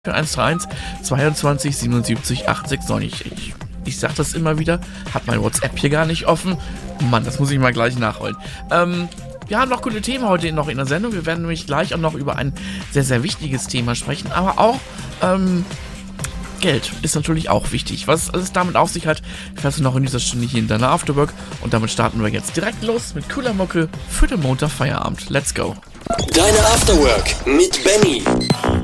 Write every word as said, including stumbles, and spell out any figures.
eins drei eins zweiundzwanzig siebenundsiebzig acht sechs neun. Ich, ich, ich sag das immer wieder, hat mein WhatsApp hier gar nicht offen. Mann, das muss ich mal gleich nachholen. Ähm, wir haben noch coole Themen heute noch in der Sendung. Wir werden nämlich gleich auch noch über ein sehr, sehr wichtiges Thema sprechen, aber auch, ähm, Geld ist natürlich auch wichtig. Was es damit auf sich hat, fährst du noch in dieser Stunde hier in deiner Afterwork. Und damit starten wir jetzt direkt los mit cooler Mucke für den Montag Feierabend. Let's go. Deine Afterwork mit Benny.